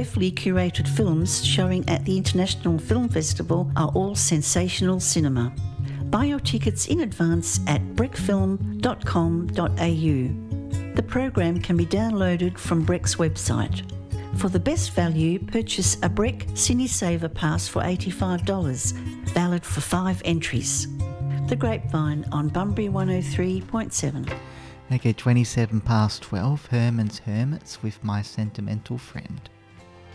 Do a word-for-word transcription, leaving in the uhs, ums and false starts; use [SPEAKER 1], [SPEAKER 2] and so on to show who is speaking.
[SPEAKER 1] carefully curated films showing at the International Film Festival are all sensational cinema. Buy your tickets in advance at brec film dot com dot a u. The program can be downloaded from Brec's website. For the best value, purchase a Brec Cine Saver Pass for eighty-five dollars, valid for five entries. The Grapevine on Bunbury one oh three point seven.
[SPEAKER 2] Okay, twenty-seven past twelve, Herman's Hermits with My Sentimental Friend.